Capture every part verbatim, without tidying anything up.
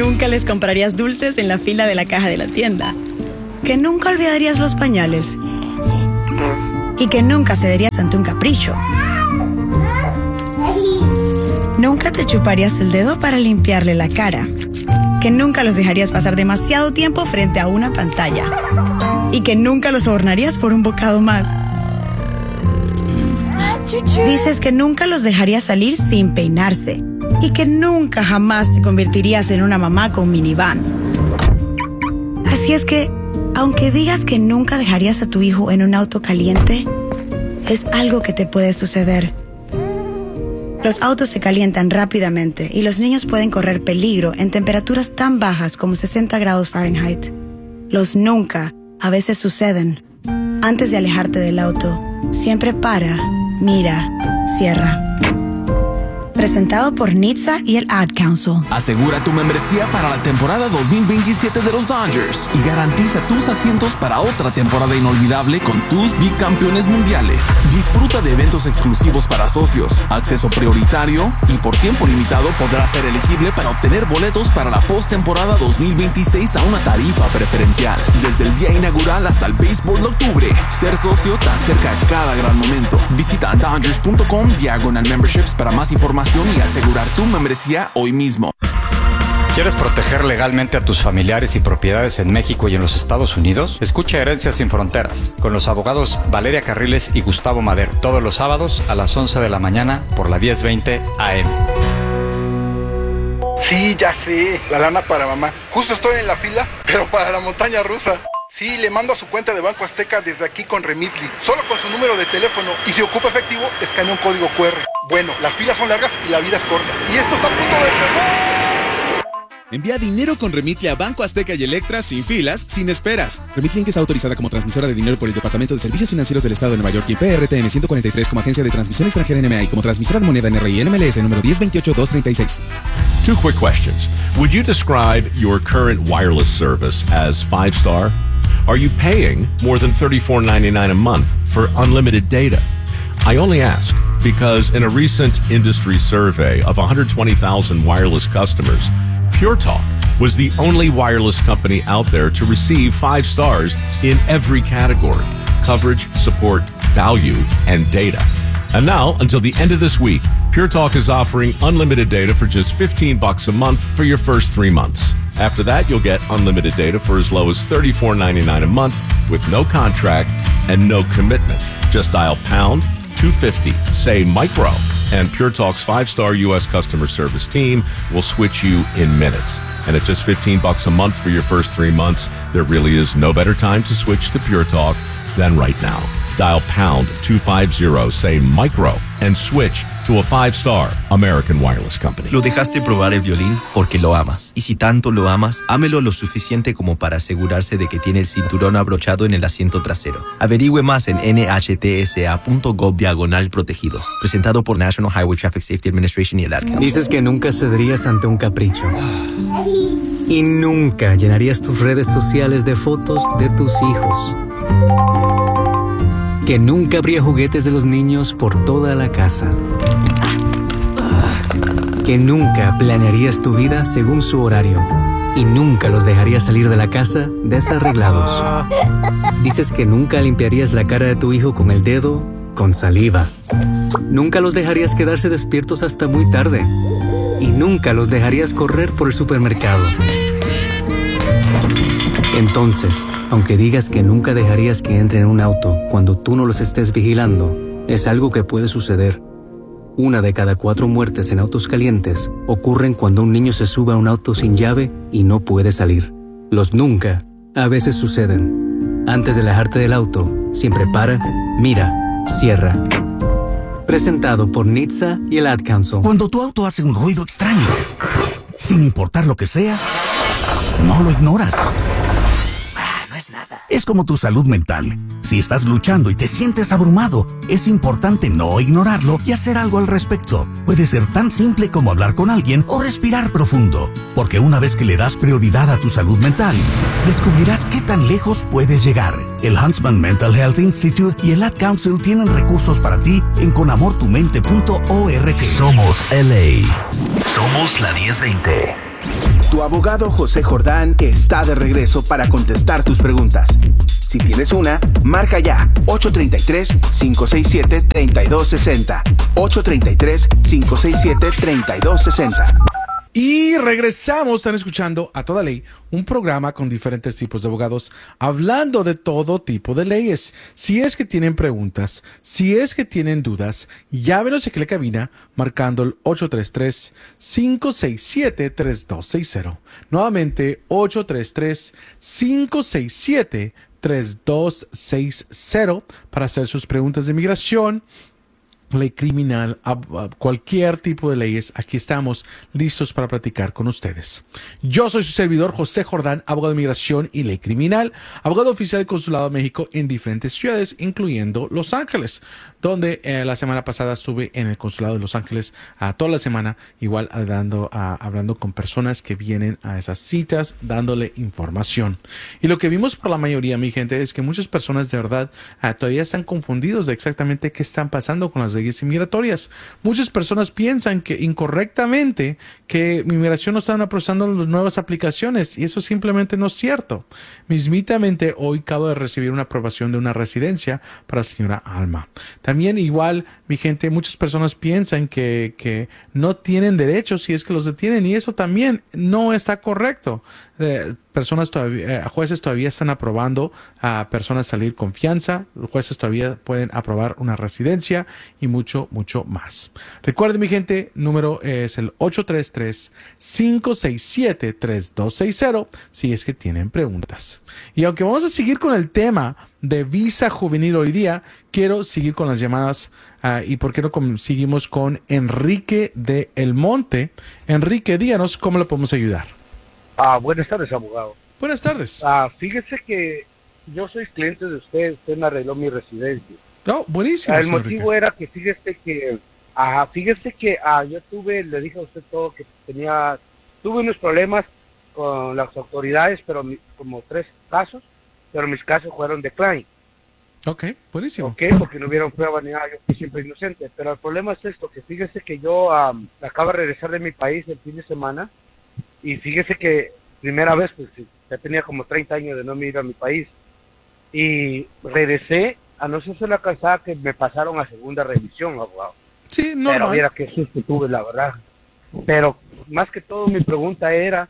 nunca les comprarías dulces en la fila de la caja de la tienda, que nunca olvidarías los pañales y que nunca cederías ante un capricho. Nunca te chuparías el dedo para limpiarle la cara, que nunca los dejarías pasar demasiado tiempo frente a una pantalla y que nunca los sobornarías por un bocado más. Dices que nunca los dejarías salir sin peinarse y que nunca jamás te convertirías en una mamá con minivan. Así es que, aunque digas que nunca dejarías a tu hijo en un auto caliente, es algo que te puede suceder. Los autos se calientan rápidamente y los niños pueden correr peligro en temperaturas tan bajas como sesenta grados Fahrenheit. Los nunca a veces suceden. Antes de alejarte del auto, siempre para, mira, cierra. Presentado por N H T S A y el Ad Council. Asegura tu membresía para la temporada dos mil veintisiete de los Dodgers y garantiza tus asientos para otra temporada inolvidable con tus bicampeones mundiales. Disfruta de eventos exclusivos para socios, acceso prioritario y por tiempo limitado podrás ser elegible para obtener boletos para la postemporada dos mil veintiséis a una tarifa preferencial. Desde el día inaugural hasta el béisbol de octubre, ser socio te acerca a cada gran momento. Visita Dodgers punto com diagonal memberships para más información y asegurar tu membresía hoy mismo. ¿Quieres proteger legalmente a tus familiares y propiedades en México y en los Estados Unidos? Escucha Herencias sin Fronteras con los abogados Valeria Carriles y Gustavo Madero todos los sábados a las once de la mañana por la diez veinte A M. Sí, ya sé, la lana para mamá. Justo estoy en la fila, pero para la montaña rusa. Sí, le mando a su cuenta de Banco Azteca desde aquí con Remitly, solo con su número de teléfono, y si ocupa efectivo, escanea un código cu erre. Bueno, las filas son largas y la vida es corta. Y esto está a punto de empezar. Envía dinero con Remitly a Banco Azteca y Electra sin filas, sin esperas. Remitly está autorizada como transmisora de dinero por el Departamento de Servicios Financieros del Estado de Nueva York y P R T N ciento cuarenta y tres como agencia de transmisión extranjera N M A y como transmisora de moneda N R I N M L S número diez veintiocho dos treinta y seis. Two quick questions. Would you describe your current wireless service as five star? Are you paying more than thirty-four ninety-nine a month for unlimited data? I only ask because in a recent industry survey of one hundred twenty thousand wireless customers, Pure Talk was the only wireless company out there to receive five stars in every category: coverage, support, value, and data. And now, until the end of this week, Pure Talk is offering unlimited data for just fifteen bucks a month for your first three months. After that, you'll get unlimited data for as low as thirty-four ninety-nine a month with no contract and no commitment. Just dial pound two fifty, say micro, and Pure Talk's five-star U S customer service team will switch you in minutes. And at just fifteen bucks a month for your first three months, there really is no better time to switch to Pure Talk than right now. Dial pound two fifty, say micro, and switch to a five-star American Wireless Company. Lo dejaste probar el violín porque lo amas. Y si tanto lo amas, ámelo lo suficiente como para asegurarse de que tiene el cinturón abrochado en el asiento trasero. Averigüe más en N H T S A punto gov diagonal protegidos. Presentado por National Highway Traffic Safety Administration y el Ad Council. Dices que nunca cederías ante un capricho. Y nunca llenarías tus redes sociales de fotos de tus hijos. Que nunca habría juguetes de los niños por toda la casa. Que nunca planearías tu vida según su horario. Y nunca los dejarías salir de la casa desarreglados. Dices que nunca limpiarías la cara de tu hijo con el dedo, con saliva. Nunca los dejarías quedarse despiertos hasta muy tarde. Y nunca los dejarías correr por el supermercado. Entonces, aunque digas que nunca dejarías que entren en un auto cuando tú no los estés vigilando, es algo que puede suceder. Una de cada cuatro muertes en autos calientes ocurren cuando un niño se sube a un auto sin llave y no puede salir. Los nunca a veces suceden. Antes de alejarte del auto, siempre para, mira, cierra. Presentado por N H T S A y el Ad Council. Cuando tu auto hace un ruido extraño, sin importar lo que sea, no lo ignoras. No es nada. Es como tu salud mental. Si estás luchando y te sientes abrumado, es importante no ignorarlo y hacer algo al respecto. Puede ser tan simple como hablar con alguien o respirar profundo, porque una vez que le das prioridad a tu salud mental, descubrirás qué tan lejos puedes llegar. El Huntsman Mental Health Institute y el Ad Council tienen recursos para ti en con amor tu mente punto org. Somos L A. Somos la diez veinte. Tu abogado José Jordán está de regreso para contestar tus preguntas. Si tienes una, marca ya ocho tres tres, cinco seis siete, tres dos seis cero. ocho tres tres, cinco seis siete, tres dos seis cero. Y regresamos, están escuchando A Toda Ley, un programa con diferentes tipos de abogados hablando de todo tipo de leyes. Si es que tienen preguntas, si es que tienen dudas, llámenos aquí a la cabina marcando el ocho tres tres, cinco seis siete, tres dos seis cero. Nuevamente, ocho tres tres, cinco seis siete, tres dos seis cero para hacer sus preguntas de inmigración, ley criminal, a, a cualquier tipo de leyes. Aquí estamos listos para platicar con ustedes. Yo soy su servidor José Jordán, abogado de inmigración y ley criminal, abogado oficial del Consulado de México en diferentes ciudades, incluyendo Los Ángeles, donde eh, la semana pasada estuve en el Consulado de Los Ángeles uh, toda la semana, igual uh, dando, uh, hablando con personas que vienen a esas citas, dándole información. Y lo que vimos por la mayoría, mi gente, es que muchas personas de verdad uh, todavía están confundidos de exactamente qué están pasando con las leyes inmigratorias. Muchas personas piensan que incorrectamente que mi inmigración no están procesando las nuevas aplicaciones, y eso simplemente no es cierto. Mismitamente hoy acabo de recibir una aprobación de una residencia para la señora Alma. También igual, mi gente, muchas personas piensan que, que no tienen derechos si es que los detienen, y eso también no está correcto. Eh, personas todavía, eh, jueces todavía están aprobando a personas salir con fianza, los jueces todavía pueden aprobar una residencia y mucho, mucho más. Recuerden, mi gente, número es el ocho tres tres, cinco seis siete, tres dos seis cero si es que tienen preguntas. Y aunque vamos a seguir con el tema de visa juvenil hoy día, quiero seguir con las llamadas uh, y por qué no con, seguimos con Enrique de El Monte. Enrique, díganos cómo le podemos ayudar. Ah, buenas tardes, abogado. Buenas tardes. Ah, fíjese que yo soy cliente de usted, usted me arregló mi residencia. Oh, buenísimo. El motivo Enrique. era que fíjese que, ah, fíjese que ah, yo tuve, le dije a usted todo que tenía, tuve unos problemas con las autoridades, pero mi, como tres casos, pero mis casos fueron decline. Ok, buenísimo. Ok, porque no hubieron pruebas ni nada, yo fui siempre inocente. Pero el problema es esto, que fíjese que yo um, acabo de regresar de mi país el fin de semana, y fíjese que primera vez, pues ya tenía como treinta años de no ir a mi país, y regresé a no ser la cansada que me pasaron a segunda revisión, abogado. Sí, no, Pero no. mira qué susto tuve, la verdad. Pero más que todo mi pregunta era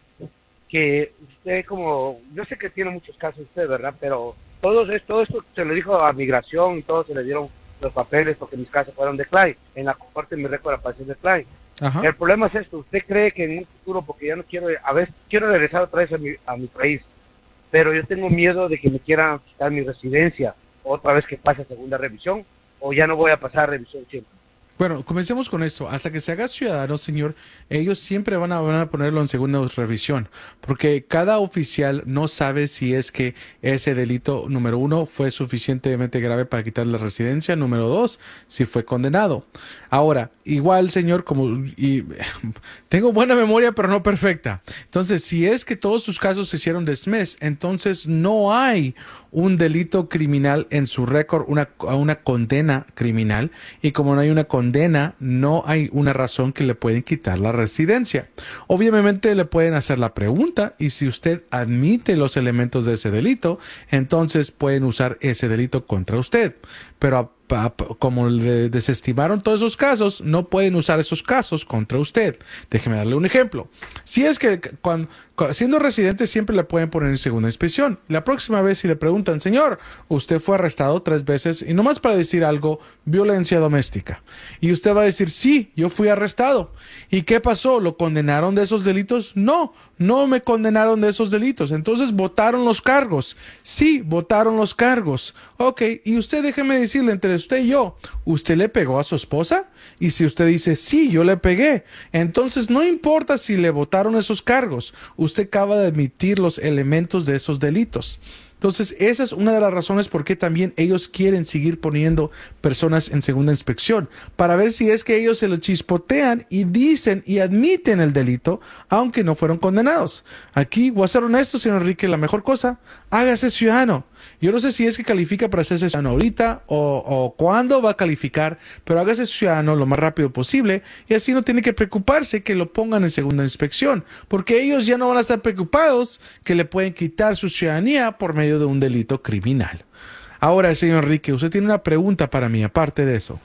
que usted, como, yo sé que tiene muchos casos usted, ¿verdad? Pero todo esto, todo esto se le dijo a migración y todo se le dieron los papeles porque mis casos fueron decline. En la corte mi récord apareció decline. Ajá. El problema es esto, usted cree que en un futuro, porque ya no quiero, a veces quiero regresar otra vez a mi, a mi país, pero yo tengo miedo de que me quieran quitar mi residencia otra vez que pase segunda revisión, o ya no voy a pasar revisión siempre. Bueno, comencemos con esto. Hasta que se haga ciudadano, señor, ellos siempre van a, van a ponerlo en segunda revisión, porque cada oficial no sabe si es que ese delito, número uno, fue suficientemente grave para quitarle la residencia, número dos, si fue condenado. Ahora, igual, señor, como y, tengo buena memoria, pero no perfecta. Entonces, si es que todos sus casos se hicieron dismiss, entonces no hay un delito criminal en su récord, una, una condena criminal, y como no hay una condena, no hay una razón que le pueden quitar la residencia. Obviamente le pueden hacer la pregunta, y si usted admite los elementos de ese delito, entonces pueden usar ese delito contra usted. Pero como le desestimaron todos esos casos, no pueden usar esos casos contra usted. Déjeme darle un ejemplo. Si es que cuando, siendo residente siempre le pueden poner en segunda inspección. La próxima vez si le preguntan, señor, usted fue arrestado tres veces y nomás para decir algo, violencia doméstica. Y usted va a decir, sí, yo fui arrestado. ¿Y qué pasó? ¿Lo condenaron de esos delitos? No, no me condenaron de esos delitos. Entonces votaron los cargos. Sí, votaron los cargos. Ok, y usted déjeme decirle, entre usted y yo, ¿usted le pegó a su esposa? Y si usted dice, sí, yo le pegué, entonces no importa si le votaron esos cargos, usted acaba de admitir los elementos de esos delitos. Entonces, esa es una de las razones por qué también ellos quieren seguir poniendo personas en segunda inspección, para ver si es que ellos se lo chispotean y dicen y admiten el delito, aunque no fueron condenados. Aquí, voy a ser honesto, señor Enrique, la mejor cosa, hágase ciudadano. Yo no sé si es que califica para hacerse ciudadano ahorita o, o cuándo va a calificar, pero hágase ciudadano lo más rápido posible y así no tiene que preocuparse que lo pongan en segunda inspección, porque ellos ya no van a estar preocupados que le pueden quitar su ciudadanía por medio de un delito criminal. Ahora, señor Enrique, usted tiene una pregunta para mí, aparte de eso.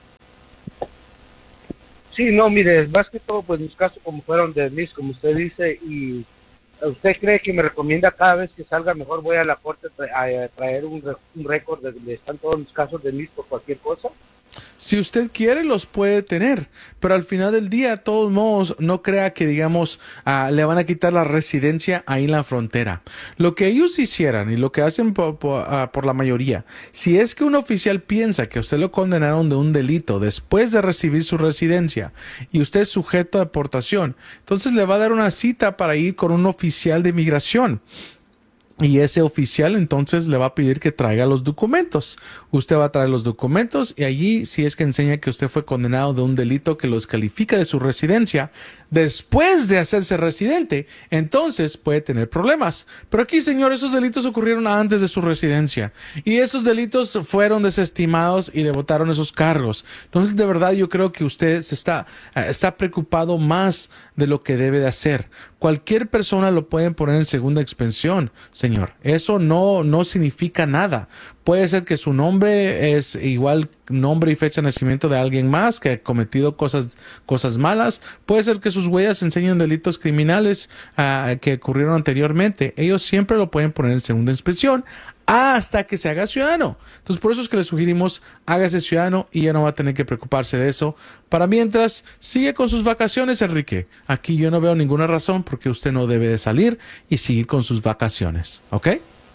Sí, no, mire, más que todo, pues mis casos como fueron de mis, como usted dice, y usted cree que me recomienda cada vez que salga, mejor voy a la corte a traer un, un récord de donde están todos mis casos de mis por cualquier cosa. Si usted quiere, los puede tener, pero al final del día, de todos modos, no crea que, digamos, uh, le van a quitar la residencia ahí en la frontera. Lo que ellos hicieran y lo que hacen por, por, uh, por la mayoría, si es que un oficial piensa que usted lo condenaron de un delito después de recibir su residencia y usted es sujeto a deportación, entonces le va a dar una cita para ir con un oficial de inmigración. Y ese oficial entonces le va a pedir que traiga los documentos. Usted va a traer los documentos y allí, si es que enseña que usted fue condenado de un delito que lo descalifica de su residencia, después de hacerse residente, entonces puede tener problemas. Pero aquí, señor, esos delitos ocurrieron antes de su residencia y esos delitos fueron desestimados y le votaron esos cargos. Entonces, de verdad, yo creo que usted se está, está preocupado más de lo que debe de hacer. Cualquier persona lo pueden poner en segunda expansión, señor. Eso no, no significa nada. Puede ser que su nombre es igual nombre y fecha de nacimiento de alguien más que ha cometido cosas, cosas malas. Puede ser que sus huellas enseñen delitos criminales uh, que ocurrieron anteriormente. Ellos siempre lo pueden poner en segunda inspección hasta que se haga ciudadano. Entonces, por eso es que le sugerimos, hágase ciudadano y ya no va a tener que preocuparse de eso. Para mientras, sigue con sus vacaciones, Enrique. Aquí yo no veo ninguna razón porque usted no debe de salir y seguir con sus vacaciones. ¿Ok?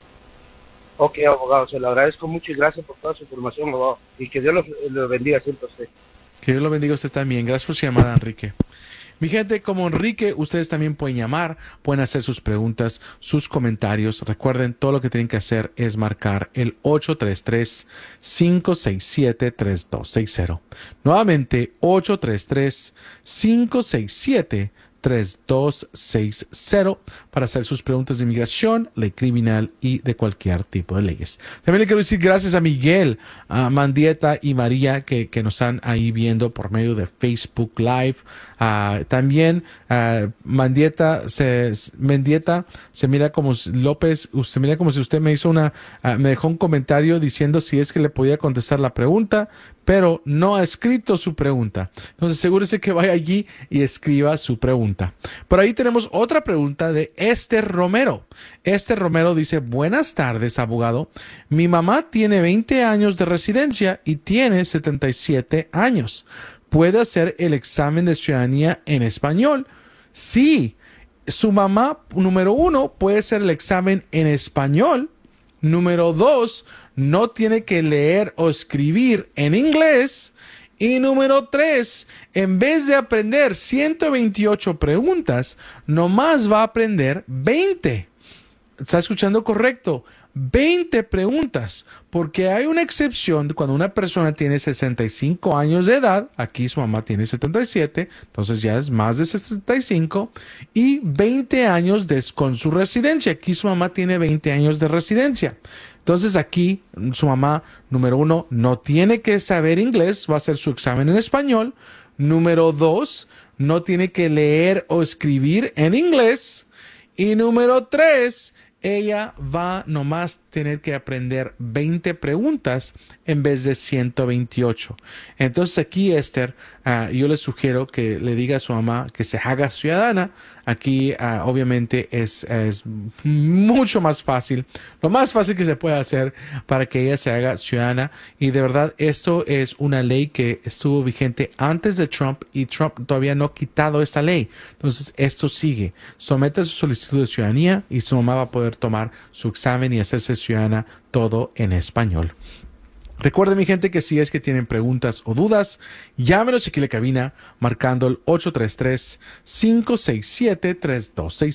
Ok, abogado, se lo agradezco mucho y gracias por toda su información, abogado. Y que Dios lo, lo bendiga siempre a usted. Que Dios lo bendiga a usted también. Gracias por su llamada, Enrique. Mi gente, como Enrique, ustedes también pueden llamar, pueden hacer sus preguntas, sus comentarios. Recuerden, todo lo que tienen que hacer es marcar el ocho tres tres, cinco seis siete, tres dos seis cero. Nuevamente, ocho tres tres, cinco seis siete, tres dos seis cero para hacer sus preguntas de inmigración, ley criminal y de cualquier tipo de leyes. También le quiero decir gracias a Miguel, a Mandieta y María que, que nos están ahí viendo por medio de Facebook Live. Uh, también uh, Mandieta se, Mendieta se mira como López, se mira como si usted me hizo una, uh, me dejó un comentario diciendo si es que le podía contestar la pregunta, pero no ha escrito su pregunta. Entonces asegúrese que vaya allí y escriba su pregunta. Por ahí tenemos otra pregunta de Esther Romero. Esther Romero dice, buenas tardes, abogado. Mi mamá tiene veinte años de residencia y tiene setenta y siete años. ¿Puede hacer el examen de ciudadanía en español? Sí. Su mamá, número uno, puede hacer el examen en español. Número dos, no tiene que leer o escribir en inglés. Y número tres, en vez de aprender ciento veintiocho preguntas, nomás va a aprender veinte. ¿Está escuchando correcto? veinte preguntas, porque hay una excepción cuando una persona tiene sesenta y cinco años de edad, aquí su mamá tiene setenta y siete, entonces ya es más de sesenta y cinco, y veinte años de, con su residencia, aquí su mamá tiene veinte años de residencia. Entonces aquí su mamá, número uno, no tiene que saber inglés, va a hacer su examen en español. Número dos, no tiene que leer o escribir en inglés. Y número tres, ella va nomás tener que aprender veinte preguntas en vez de ciento veintiocho. Entonces aquí, Esther, uh, yo le sugiero que le diga a su mamá que se haga ciudadana. Aquí uh, obviamente es, es mucho más fácil, lo más fácil que se puede hacer para que ella se haga ciudadana. Y de verdad, esto es una ley que estuvo vigente antes de Trump y Trump todavía no ha quitado esta ley. Entonces esto sigue. Somete su solicitud de ciudadanía y su mamá va a poder tomar su examen y hacerse ciudadana, todo en español. Recuerden, mi gente, que si es que tienen preguntas o dudas, llámenos aquí a la cabina marcando el ocho tres tres, cinco seis siete, tres dos seis cero.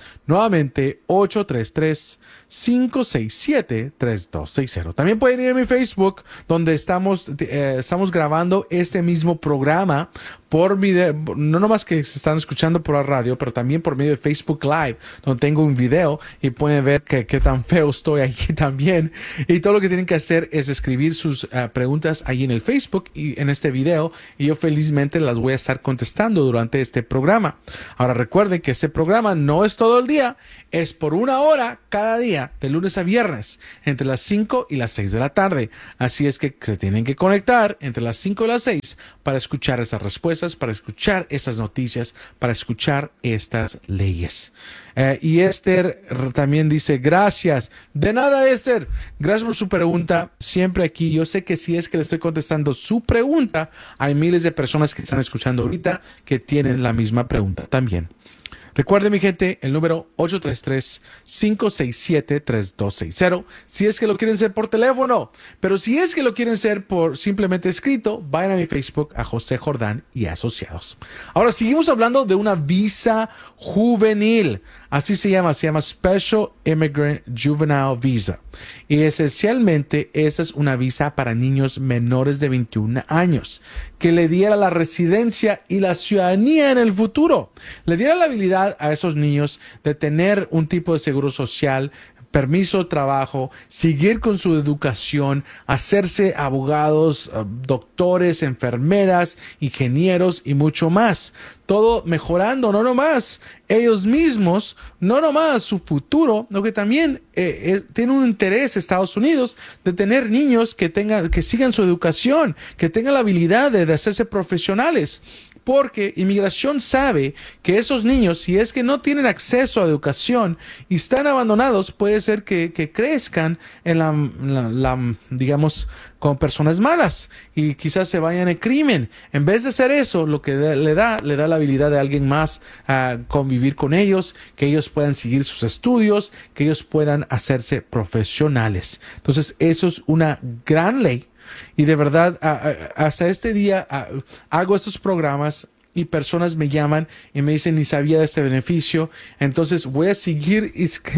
Nuevamente, ocho tres tres, cinco seis siete, tres dos seis cero. También pueden ir a mi Facebook, donde estamos, eh, estamos grabando este mismo programa por video, no nomás que se están escuchando por la radio, pero también por medio de Facebook Live, donde tengo un video y pueden ver que, qué tan feo estoy aquí también. Y todo lo que tienen que hacer es escribir sus uh, preguntas ahí en el Facebook y en este video, y yo felizmente las voy a estar contestando durante este programa. Ahora recuerden que este programa no es todo el día, es por una hora cada día, de lunes a viernes, entre las cinco y las seis de la tarde. Así es que se tienen que conectar entre las cinco y las seis para escuchar esas respuestas, para escuchar esas noticias, para escuchar estas leyes. Eh, y Esther también dice, gracias. De nada, Esther. Gracias por su pregunta. Siempre aquí. Yo sé que si es que le estoy contestando su pregunta, hay miles de personas que están escuchando ahorita que tienen la misma pregunta también. Recuerden, mi gente, el número ocho tres tres, cinco seis siete, tres dos seis cero si es que lo quieren hacer por teléfono. Pero si es que lo quieren hacer por simplemente escrito, vayan a mi Facebook, a José Jordán y Asociados. Ahora, seguimos hablando de una visa juvenil. Así se llama, se llama Special Immigrant Juvenile Visa. Y esencialmente esa es una visa para niños menores de veintiún años, que le diera la residencia y la ciudadanía en el futuro. Le diera la habilidad a esos niños de tener un tipo de seguro social, permiso de trabajo, seguir con su educación, hacerse abogados, doctores, enfermeras, ingenieros y mucho más. Todo mejorando, no nomás ellos mismos, no nomás su futuro, lo que también eh, eh, tiene un interés Estados Unidos de tener niños que tengan, que sigan su educación, que tengan la habilidad de, de hacerse profesionales. Porque inmigración sabe que esos niños, si es que no tienen acceso a educación y están abandonados, puede ser que, que crezcan en la, la, la, digamos, con personas malas y quizás se vayan en crimen. En vez de hacer eso, lo que le da, le da la habilidad de alguien más a convivir con ellos, que ellos puedan seguir sus estudios, que ellos puedan hacerse profesionales. Entonces, eso es una gran ley. Y de verdad, a, a, hasta este día a, hago estos programas y personas me llaman y me dicen, ni sabía de este beneficio. Entonces voy a seguir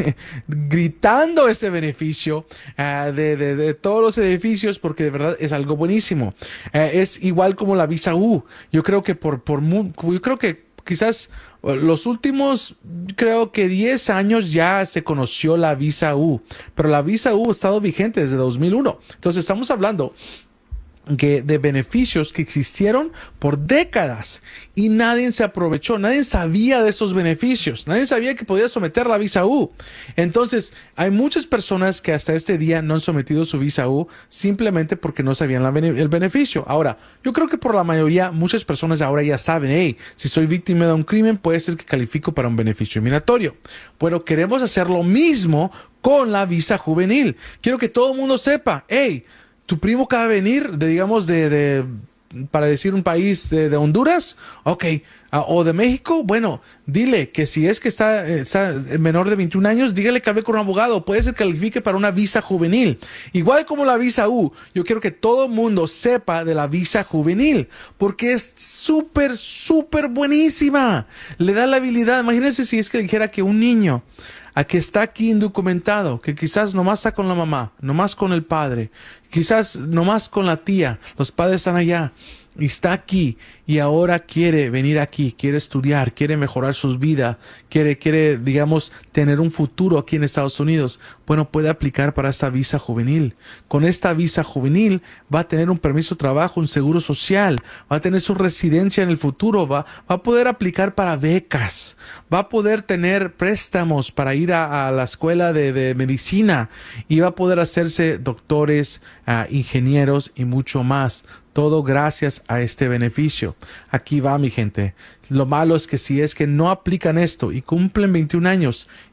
gritando este beneficio uh, de, de, de todos los edificios, porque de verdad es algo buenísimo. Uh, es igual como la visa U. Yo creo que por, por yo creo que quizás los últimos, creo que diez años ya se conoció la visa U, pero la visa U ha estado vigente desde dos mil uno. Entonces estamos hablando que de beneficios que existieron por décadas y nadie se aprovechó, nadie sabía de esos beneficios, nadie sabía que podía someter la visa U. Entonces hay muchas personas que hasta este día no han sometido su visa U simplemente porque no sabían la, el beneficio. Ahora, yo creo que por la mayoría, muchas personas ahora ya saben, hey, si soy víctima de un crimen, puede ser que califico para un beneficio migratorio. Bueno, queremos hacer lo mismo con la visa juvenil. Quiero que todo el mundo sepa, hey, tu primo acaba de venir, de, digamos, de, de, para decir un país de, de Honduras, ok, uh, o de México, bueno, dile que si es que está, está menor de veintiún años, dígale que hable con un abogado, puede ser que califique para una visa juvenil. Igual como la visa U, yo quiero que todo el mundo sepa de la visa juvenil, porque es súper, súper buenísima. Le da la habilidad, imagínense si es que dijera que un niño a que está aquí indocumentado, que quizás nomás está con la mamá, nomás con el padre, quizás nomás con la tía, los padres están allá, y está aquí y ahora quiere venir aquí, quiere estudiar, quiere mejorar sus vidas, quiere, quiere, digamos, tener un futuro aquí en Estados Unidos. Bueno, puede aplicar para esta visa juvenil. Con esta visa juvenil va a tener un permiso de trabajo, un seguro social, va a tener su residencia en el futuro, va, va a poder aplicar para becas, va a poder tener préstamos para ir a, a la escuela de, de medicina y va a poder hacerse doctores, uh, ingenieros y mucho más. Todo gracias a este beneficio. Aquí va, mi gente. Lo malo es que si es que no aplican esto y cumplen veintiún años,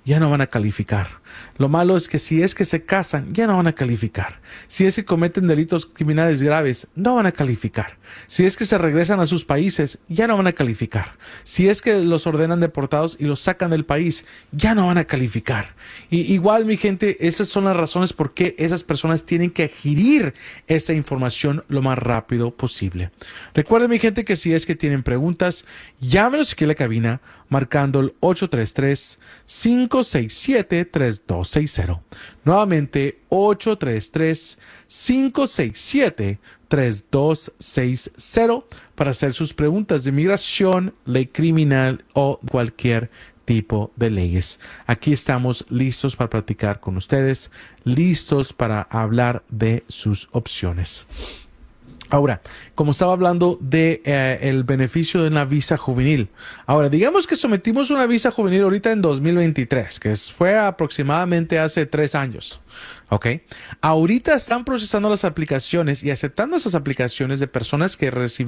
ya no van a calificar. Lo malo es que si es que se casan, ya no van a calificar. Si es que cometen delitos criminales graves, no van a calificar. Si es que se regresan a sus países, ya no van a calificar. Si es que los ordenan deportados y los sacan del país, ya no van a calificar. Y igual, mi gente, esas son las razones por qué esas personas tienen que adquirir esa información lo más rápido posible. Recuerden, mi gente, que si es que tienen preguntas, llámenos aquí a la cabina marcando el ocho tres tres, cinco seis siete, tres dos seis cero. Nuevamente, ocho tres tres, cinco seis siete, tres dos seis cero para hacer sus preguntas de migración, ley criminal o cualquier tipo de leyes. Aquí estamos listos para platicar con ustedes, listos para hablar de sus opciones. Ahora, como estaba hablando de eh, el beneficio de una visa juvenil. Ahora, digamos que sometimos una visa juvenil ahorita en dos mil veintitrés, que es, fue aproximadamente hace tres años. ¿Ok? Ahorita están procesando las aplicaciones y aceptando esas aplicaciones de personas que recibieron